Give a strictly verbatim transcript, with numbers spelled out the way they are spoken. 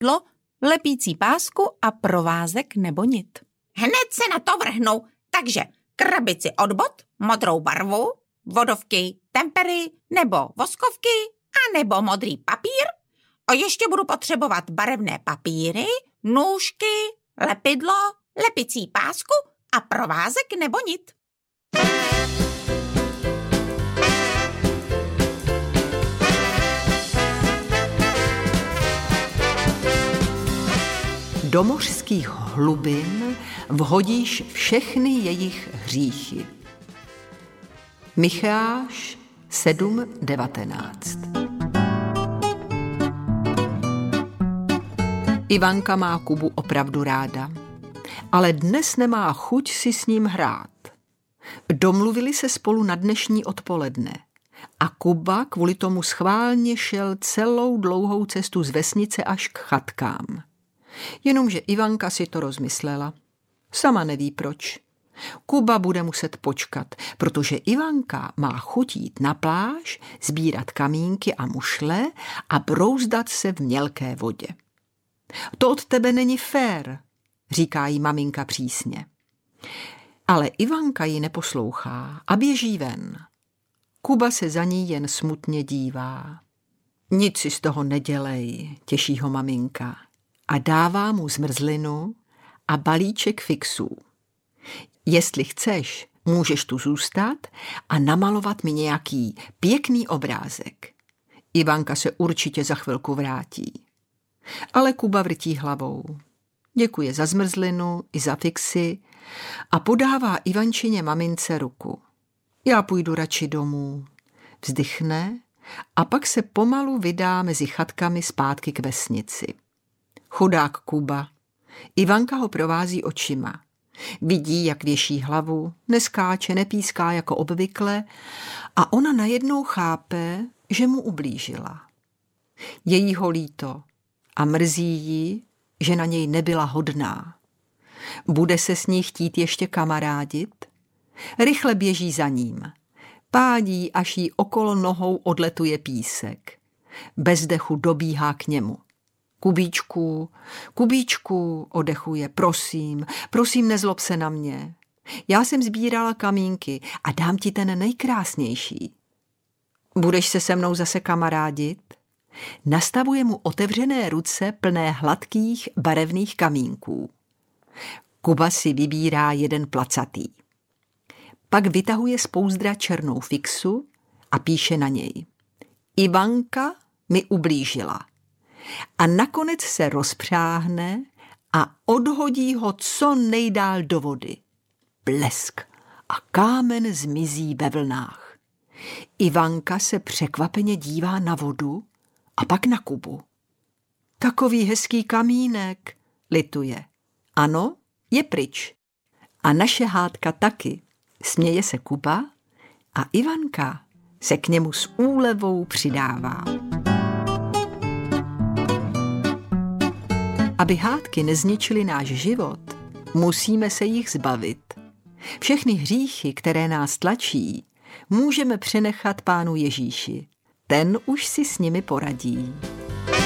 prádlo, lepící pásku a provázek nebo nit. Hned se na to vrhnu, takže krabici od bot, modrou barvu, vodovky, tempery nebo voskovky a nebo modrý papír. A ještě budu potřebovat barevné papíry, nůžky, lepidlo, lepicí pásku a provázek nebo nit. Do mořských hlubin vhodíš všechny jejich hříchy. Micháš sedm devatenáct. Ivanka má Kubu opravdu ráda, ale dnes nemá chuť si s ním hrát. Domluvili se spolu na dnešní odpoledne a Kuba kvůli tomu schválně šel celou dlouhou cestu z vesnice až k chatkám. Jenomže Ivanka si to rozmyslela. Sama neví proč. Kuba bude muset počkat, protože Ivanka má chuť jít na pláž, sbírat kamínky a mušle a brouzdat se v mělké vodě. To od tebe není fér, říká jí maminka přísně. Ale Ivanka ji neposlouchá a běží ven. Kuba se za ní jen smutně dívá. Nic si z toho nedělej, těší ho maminka. A dává mu zmrzlinu a balíček fixů. Jestli chceš, můžeš tu zůstat a namalovat mi nějaký pěkný obrázek. Ivanka se určitě za chvilku vrátí. Ale Kuba vrtí hlavou. Děkuje za zmrzlinu i za fixy a podává Ivančině mamince ruku. Já půjdu radši domů. Vzdychne a pak se pomalu vydá mezi chatkami zpátky k vesnici. Chudák Kuba. Ivanka ho provází očima. Vidí, jak věší hlavu, neskáče, nepíská jako obvykle a ona najednou chápe, že mu ublížila. Je jí ho líto a mrzí jí, že na něj nebyla hodná. Bude se s ní chtít ještě kamarádit? Rychle běží za ním. Pádí, až jí okolo nohou odletuje písek. Bez dechu dobíhá k němu. Kubíčku, Kubíčku, odechuje, prosím, prosím, nezlob se na mě. Já jsem sbírala kamínky a dám ti ten nejkrásnější. Budeš se se mnou zase kamarádit? Nastavuje mu otevřené ruce plné hladkých barevných kamínků. Kuba si vybírá jeden placatý. Pak vytahuje z pouzdra černou fixu a píše na něj. Ivanka mi ublížila. A nakonec se rozpřáhne a odhodí ho co nejdál do vody. Blesk a kámen zmizí ve vlnách. Ivanka se překvapeně dívá na vodu a pak na Kubu. Takový hezký kamínek, lituje. Ano, je pryč. A naše hádka taky, směje se Kuba a Ivanka se k němu s úlevou přidává. Aby hádky nezničily náš život, musíme se jich zbavit. Všechny hříchy, které nás tlačí, můžeme přenechat Pánu Ježíši. Ten už si s nimi poradí.